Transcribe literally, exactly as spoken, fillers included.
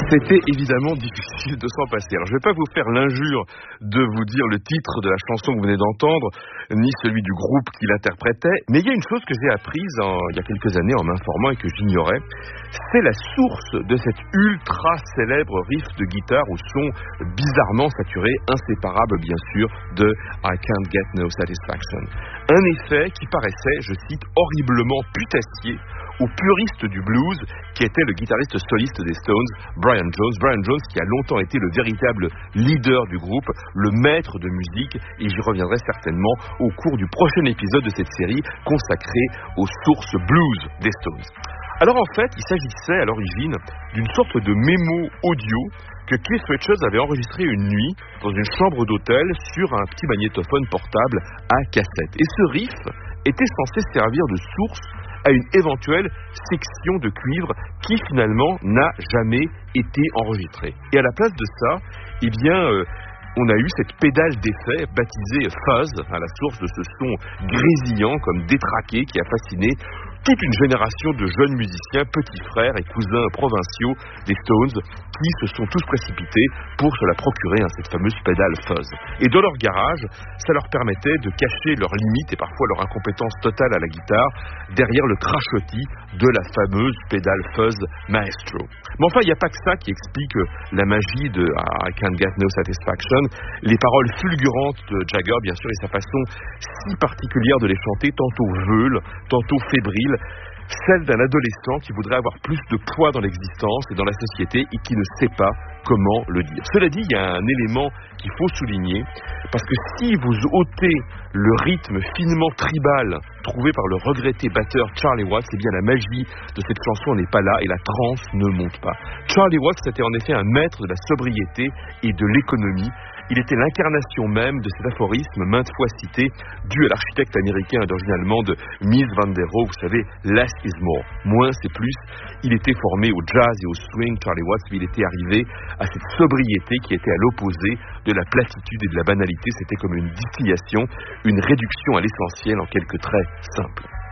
C'était évidemment difficile de s'en passer. Alors, je ne vais pas vous faire l'injure de vous dire le titre de la chanson que vous venez d'entendre, ni celui du groupe qui l'interprétait, mais il y a une chose que j'ai apprise en, il y a quelques années en m'informant et que j'ignorais, c'est la source de cet ultra célèbre riff de guitare au son bizarrement saturé, inséparable bien sûr de I Can't Get No Satisfaction. Un effet qui paraissait, je cite, horriblement putassier au puriste du blues qui était le guitariste soliste des Stones, Brian Jones. Brian Jones qui a longtemps été le véritable leader du groupe, le maître de musique, et j'y reviendrai certainement au cours du prochain épisode de cette série consacrée aux sources blues des Stones. Alors en fait, il s'agissait à l'origine d'une sorte de mémo audio que Keith Richards avait enregistré une nuit dans une chambre d'hôtel sur un petit magnétophone portable à cassette. Et ce riff était censé servir de source à une éventuelle section de cuivre qui finalement n'a jamais été enregistrée. Et à la place de ça, eh bien, euh, on a eu cette pédale d'effet baptisée Fuzz, à la source de ce son grésillant comme détraqué qui a fasciné toute une génération de jeunes musiciens, petits frères et cousins provinciaux des Stones qui se sont tous précipités pour se la procurer, hein, cette fameuse pédale Fuzz. Et dans leur garage, ça leur permettait de cacher leurs limites et parfois leur incompétence totale à la guitare derrière le crachotis de la fameuse pédale Fuzz Maestro. Mais enfin, il n'y a pas que ça qui explique la magie de I Can't Get No Satisfaction. Les paroles fulgurantes de Jagger, bien sûr, et sa façon si particulière de les chanter, tantôt veule, tantôt fébrile, celle d'un adolescent qui voudrait avoir plus de poids dans l'existence et dans la société et qui ne sait pas comment le dire. Cela dit, il y a un élément qu'il faut souligner, parce que si vous ôtez le rythme finement tribal trouvé par le regretté batteur Charlie Watts, eh bien la magie de cette chanson n'est pas là et la transe ne monte pas. Charlie Watts était en effet un maître de la sobriété et de l'économie. Il était l'incarnation même de cet aphorisme maintes fois cité, dû à l'architecte américain d'origine allemande Mies van der Rohe, vous savez, less is more, moins c'est plus. Il était formé au jazz et au swing, Charlie Watts, mais il était arrivé à cette sobriété qui était à l'opposé de la platitude et de la banalité. C'était comme une distillation, une réduction à l'essentiel en quelques traits simples.